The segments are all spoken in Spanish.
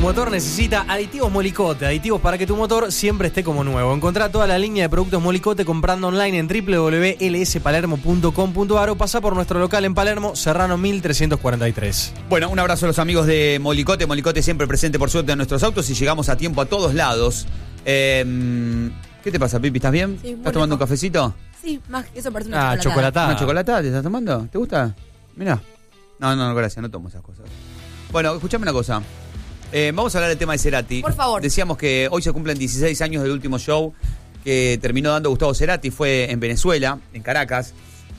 motor necesita aditivos Molicote, aditivos para que tu motor siempre esté como nuevo. Encontrá toda la línea de productos Molicote comprando online en www.lspalermo.com.ar o pasá por nuestro local en Palermo, Serrano 1343. Bueno, un abrazo a los amigos de Molicote. Molicote siempre presente por suerte en nuestros autos y llegamos a tiempo a todos lados. ¿Qué te pasa, Pipi? ¿Estás bien? Sí, ¿Estás tomando un cafecito? Sí, más que eso parece una chocolatada. Chocolatada. ¿Una chocolatada te estás tomando? ¿Te gusta? Mirá. No, gracias, no tomo esas cosas. Bueno, escuchame una cosa. Vamos a hablar del tema de Cerati. Por favor. Decíamos que hoy se cumplen 16 años del último show que terminó dando Gustavo Cerati. Fue en Venezuela, en Caracas.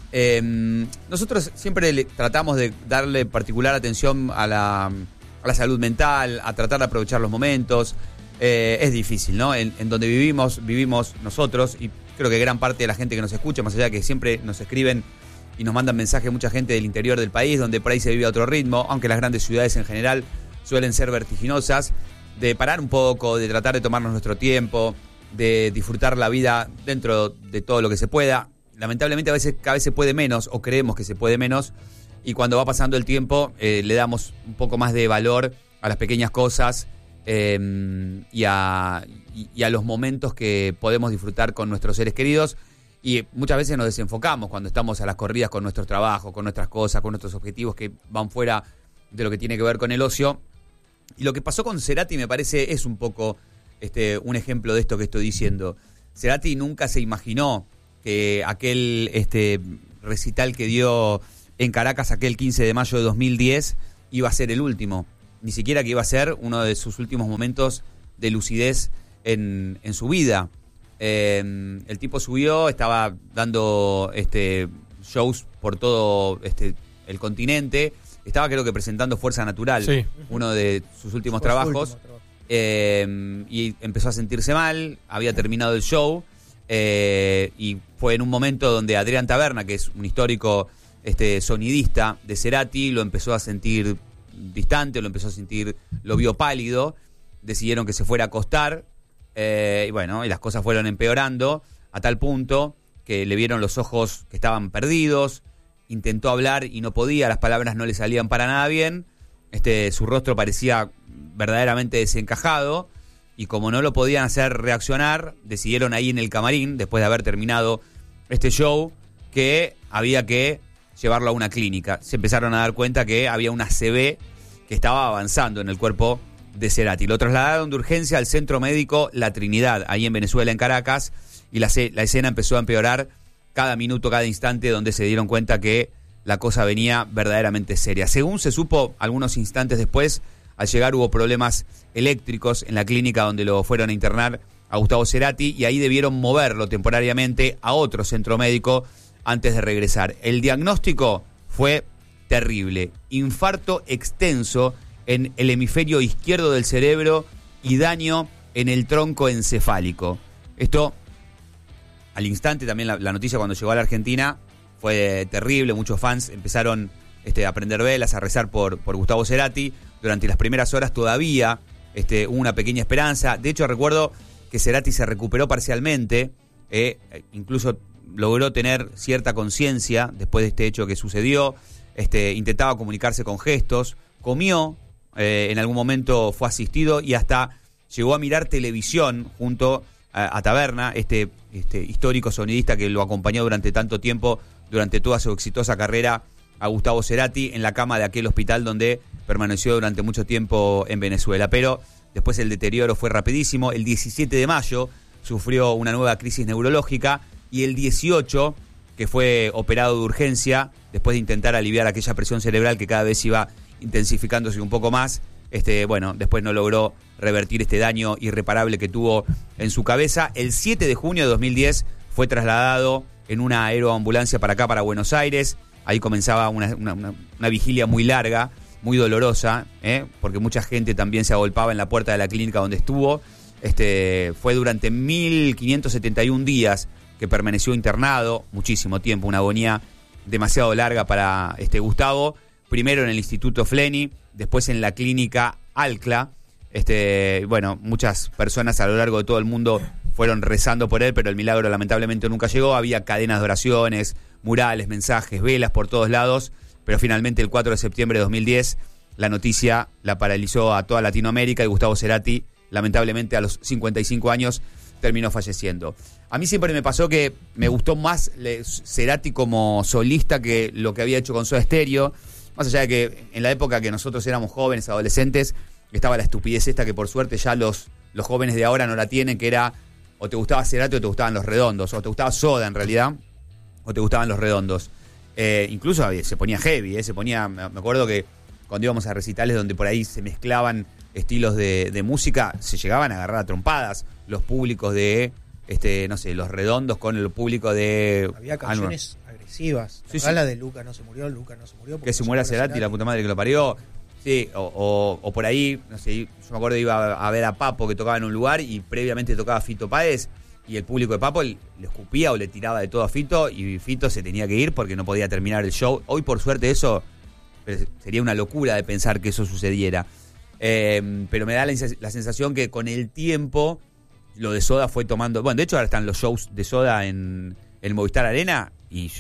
Nosotros siempre tratamos de darle particular atención a la salud mental, a tratar de aprovechar los momentos. Es difícil, ¿no? En donde vivimos nosotros, y creo que gran parte de la gente que nos escucha, más allá de que siempre nos escriben y nos mandan mensajes mucha gente del interior del país, donde por ahí se vive a otro ritmo, aunque las grandes ciudades en general suelen ser vertiginosas, de parar un poco, de tratar de tomarnos nuestro tiempo, de disfrutar la vida dentro de todo lo que se pueda. Lamentablemente cada vez se puede menos, o creemos que se puede menos, y cuando va pasando el tiempo le damos un poco más de valor a las pequeñas cosas y a los momentos que podemos disfrutar con nuestros seres queridos. Y muchas veces nos desenfocamos cuando estamos a las corridas con nuestros trabajos, con nuestras cosas, con nuestros objetivos que van fuera de lo que tiene que ver con el ocio. Y lo que pasó con Cerati me parece es un poco un ejemplo de esto que estoy diciendo. Cerati nunca se imaginó que aquel recital que dio en Caracas aquel 15 de mayo de 2010 iba a ser el último. Ni siquiera que iba a ser uno de sus últimos momentos de lucidez en su vida. El tipo subió, estaba dando shows por todo el continente. Estaba, creo que, presentando Fuerza Natural, sí, uno de sus últimos trabajos. Y empezó a sentirse mal, había terminado el show, y fue en un momento donde Adrián Taberna, que es un histórico sonidista de Cerati, lo empezó a sentir distante, lo vio pálido, decidieron que se fuera a acostar, y bueno, y las cosas fueron empeorando a tal punto que le vieron los ojos que estaban perdidos. Intentó hablar y no podía, las palabras no le salían para nada bien. Su rostro parecía verdaderamente desencajado, y como no lo podían hacer reaccionar, decidieron ahí en el camarín, después de haber terminado este show, que había que llevarlo a una clínica. Se empezaron a dar cuenta que había una ACV que estaba avanzando en el cuerpo de Cerati. Lo trasladaron de urgencia al Centro Médico La Trinidad, ahí en Venezuela, en Caracas, y la escena empezó a empeorar cada minuto, cada instante, donde se dieron cuenta que la cosa venía verdaderamente seria. Según se supo algunos instantes después, al llegar hubo problemas eléctricos en la clínica donde lo fueron a internar a Gustavo Cerati, y ahí debieron moverlo temporariamente a otro centro médico antes de regresar. El diagnóstico fue terrible: infarto extenso en el hemisferio izquierdo del cerebro y daño en el tronco encefálico. Esto, al instante, también la noticia cuando llegó a la Argentina fue terrible. Muchos fans empezaron a prender velas, a rezar por Gustavo Cerati. Durante las primeras horas todavía hubo una pequeña esperanza. De hecho, recuerdo que Cerati se recuperó parcialmente, incluso logró tener cierta conciencia después de este hecho que sucedió. Intentaba comunicarse con gestos, comió, en algún momento fue asistido y hasta llegó a mirar televisión junto a Taberna, histórico sonidista que lo acompañó durante tanto tiempo, durante toda su exitosa carrera, a Gustavo Cerati, en la cama de aquel hospital donde permaneció durante mucho tiempo en Venezuela. Pero después el deterioro fue rapidísimo. El 17 de mayo sufrió una nueva crisis neurológica, y el 18, que fue operado de urgencia después de intentar aliviar aquella presión cerebral que cada vez iba intensificándose un poco más. Después no logró revertir este daño irreparable que tuvo en su cabeza. El 7 de junio de 2010 fue trasladado en una aeroambulancia para acá, para Buenos Aires. Ahí comenzaba una vigilia muy larga, muy dolorosa, porque mucha gente también se agolpaba en la puerta de la clínica donde estuvo. Fue durante 1571 días que permaneció internado, muchísimo tiempo, una agonía demasiado larga para Gustavo. Primero en el Instituto Fleni, después en la clínica Alcla. Muchas personas a lo largo de todo el mundo fueron rezando por él, pero el milagro lamentablemente nunca llegó. Había cadenas de oraciones, murales, mensajes, velas por todos lados, pero finalmente el 4 de septiembre de 2010 la noticia la paralizó a toda Latinoamérica y Gustavo Cerati, lamentablemente a los 55 años, terminó falleciendo. A mí siempre me pasó que me gustó más Cerati como solista que lo que había hecho con Soda Stereo. Más allá de que en la época que nosotros éramos jóvenes, adolescentes, estaba la estupidez esta que por suerte ya los jóvenes de ahora no la tienen, que era o te gustaba Cerati o te gustaban Los Redondos, o te gustaba Soda en realidad, o te gustaban Los Redondos. Incluso se ponía heavy, me acuerdo que cuando íbamos a recitales donde por ahí se mezclaban estilos de música, se llegaban a agarrar a trompadas los públicos de, no sé, Los Redondos con el público de... Había canciones agresivas. Sí, la de Luca no se murió. Que se muera Cerati, la puta madre que lo parió. Sí, o por ahí, no sé, yo me acuerdo iba a ver a Papo que tocaba en un lugar y previamente tocaba Fito Páez y el público de Papo le escupía o le tiraba de todo a Fito y Fito se tenía que ir porque no podía terminar el show. Hoy por suerte eso sería una locura de pensar que eso sucediera. Pero me da la sensación que con el tiempo lo de Soda fue tomando... Bueno, de hecho ahora están los shows de Soda en el Movistar Arena y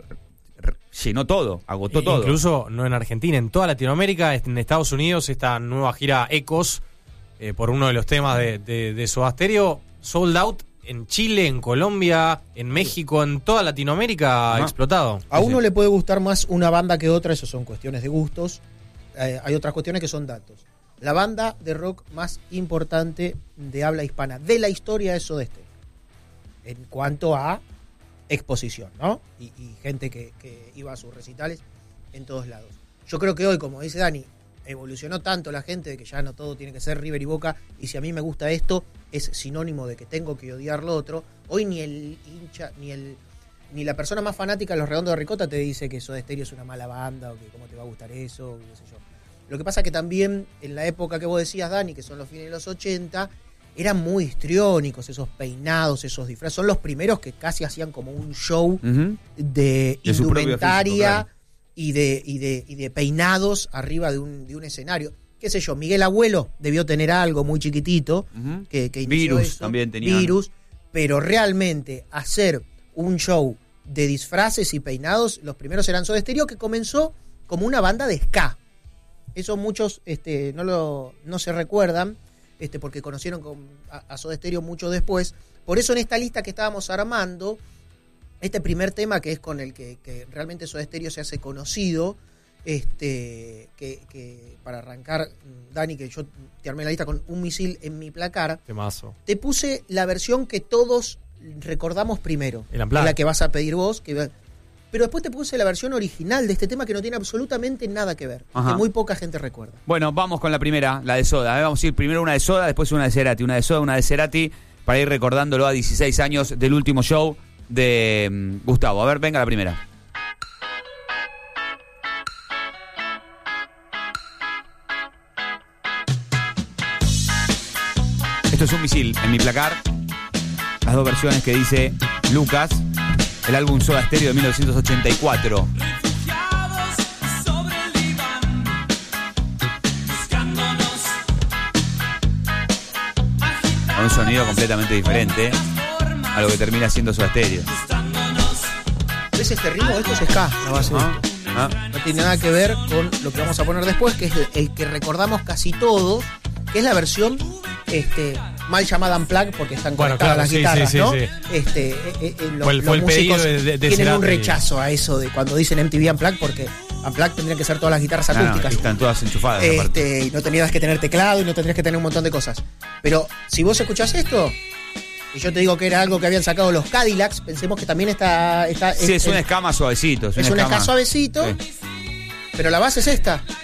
llenó todo, agotó todo. Incluso no en Argentina, en toda Latinoamérica, en Estados Unidos, esta nueva gira Ecos, por uno de los temas de Soda Stereo, sold out en Chile, en Colombia, en México, en toda Latinoamérica, ha explotado. A uno le puede gustar más una banda que otra, eso son cuestiones de gustos. Hay otras cuestiones que son datos. La banda de rock más importante de habla hispana de la historia es Soda Stereo, en cuanto a exposición, ¿no? Y gente que iba a sus recitales en todos lados. Yo creo que hoy, como dice Dani, evolucionó tanto la gente de que ya no todo tiene que ser River y Boca, y si a mí me gusta esto, es sinónimo de que tengo que odiar lo otro. Hoy ni el hincha, ni la persona más fanática de Los Redondos de Ricota te dice que Soda Stereo es una mala banda, o que cómo te va a gustar eso, o qué sé yo. Lo que pasa es que también, en la época que vos decías, Dani, que son los fines de los 80, eran muy histriónicos, esos peinados, esos disfraces. Son los primeros que casi hacían como un show de indumentaria y de peinados arriba de un escenario. Qué sé yo, Miguel Abuelo debió tener algo muy chiquitito que inició Virus eso. También tenía. Virus, pero realmente hacer un show de disfraces y peinados, los primeros eran Soda Stereo, que comenzó como una banda de ska. Eso muchos no se recuerdan, porque conocieron a Soda Stereo mucho después. Por eso en esta lista que estábamos armando, este primer tema que es con el que realmente Soda Stereo se hace conocido, que para arrancar, Dani, que yo te armé la lista con Un misil en mi placar, Temazo. te puse la versión que todos recordamos primero, la que vas a pedir vos, pero después te puse la versión original de este tema que no tiene absolutamente nada que ver, que muy poca gente recuerda. Bueno, vamos con la primera, la de Soda. Vamos a ir primero una de Soda, después una de Cerati. Una de Soda, una de Cerati, para ir recordándolo a 16 años del último show de Gustavo. A ver, venga la primera. Esto es Un misil en mi placar. Las dos versiones que dice Lucas. El álbum Soda Stereo de 1984. Con un sonido completamente diferente a lo que termina siendo Soda Stereo. ¿Ves este ritmo? Esto es ska, la base de esto. No tiene nada que ver con lo que vamos a poner después, que es el que recordamos casi todos, que es la versión mal llamada Unplugged, porque están conectadas las guitarras, ¿no? Fue el pedido de tienen Cerati. un rechazo a eso de cuando dicen MTV Unplugged, porque Unplugged tendrían que ser todas las guitarras acústicas. Están todas enchufadas. Y no tendrías que tener teclado y no tendrías que tener un montón de cosas. Pero si vos escuchás esto, y yo te digo que era algo que habían sacado los Cadillacs, pensemos que también está sí, es un ska más suavecito. Es un ska suavecito, pero la base es esta.